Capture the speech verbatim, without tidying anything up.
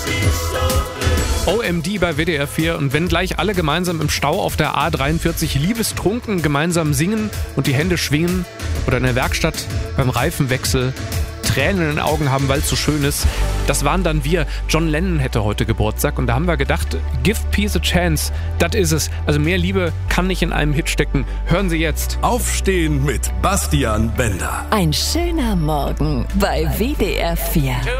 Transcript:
O M D bei W D R vier und wenn gleich alle gemeinsam im Stau auf der A dreiundvierzig liebestrunken gemeinsam singen und die Hände schwingen oder in der Werkstatt beim Reifenwechsel Tränen in den Augen haben, weil es so schön ist, das waren dann wir. John Lennon hätte heute Geburtstag und da haben wir gedacht, give peace a chance, das ist es. Also mehr Liebe kann nicht in einem Hit stecken. Hören Sie jetzt. Aufstehen mit Bastian Bender. Ein schöner Morgen bei W D R vier.